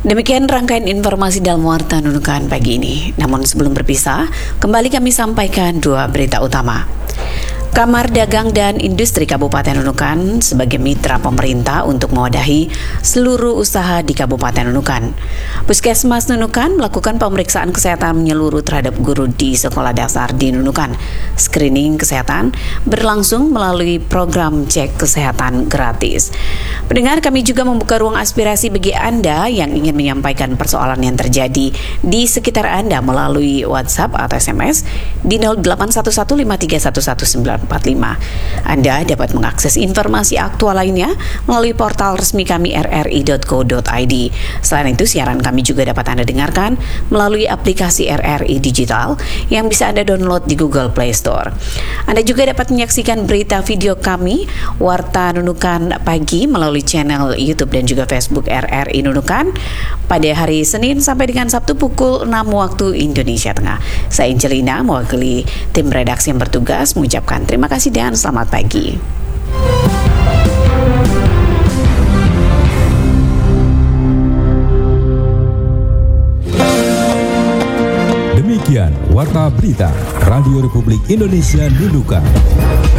Demikian rangkaian informasi dalam Warta Nunukan pagi ini. Namun sebelum berpisah, kembali kami sampaikan dua berita utama. Kamar Dagang dan Industri Kabupaten Nunukan sebagai mitra pemerintah untuk mewadahi seluruh usaha di Kabupaten Nunukan. Puskesmas Nunukan melakukan pemeriksaan kesehatan menyeluruh terhadap guru di sekolah dasar di Nunukan. Screening kesehatan berlangsung melalui program cek kesehatan gratis. Pendengar, kami juga membuka ruang aspirasi bagi Anda yang ingin menyampaikan persoalan yang terjadi di sekitar Anda melalui WhatsApp atau SMS di 0811531145. Anda dapat mengakses informasi aktual lainnya melalui portal resmi kami rri.co.id. Selain itu, siaran kami juga dapat Anda dengarkan melalui aplikasi RRI Digital yang bisa Anda download di Google Play Store. Anda juga dapat menyaksikan berita video kami Warta Nunukan Pagi melalui channel YouTube dan juga Facebook RRI Nunukan pada hari Senin sampai dengan Sabtu pukul 6 waktu Indonesia Tengah. Saya Angelina, mewakili tim redaksi yang bertugas, mengucapkan terima kasih dan selamat pagi. Demikian Warta Berita Radio Republik Indonesia Nunukan.